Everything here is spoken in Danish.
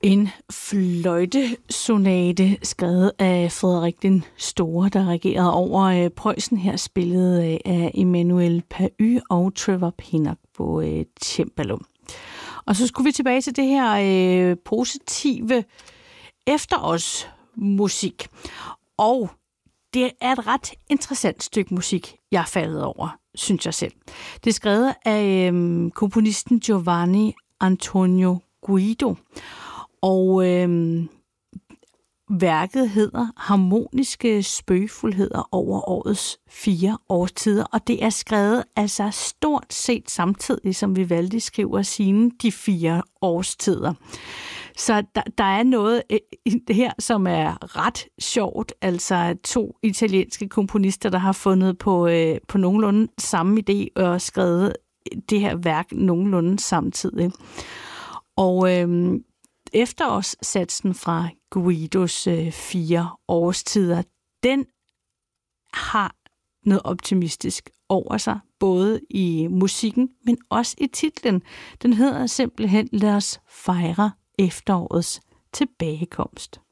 En fløjtesonate skrevet af Frederik den Store, der regerede over Preussen, her spillet af Emanuel Pahud og Trevor Pinnock på cembalo. Og så skulle vi tilbage til det her positive efterårsmusik. Og det er et ret interessant stykke musik, jeg er faldet over, synes jeg selv. Det er skrevet af komponisten Giovanni Antonio Guido. Og værket hedder Harmoniske spøgefuldheder over årets 4 årstider, og det er skrevet altså stort set samtidig, som Vivaldi skriver sine de 4 årstider. Så der er noget her, som er ret sjovt, altså 2 italienske komponister, der har fundet på nogenlunde samme idé og skrevet det her værk nogenlunde samtidig. Og efterårssatsen fra Guidos 4 årstider, den har noget optimistisk over sig, både i musikken, men også i titlen. Den hedder simpelthen Lad os fejre efterårets tilbagekomst.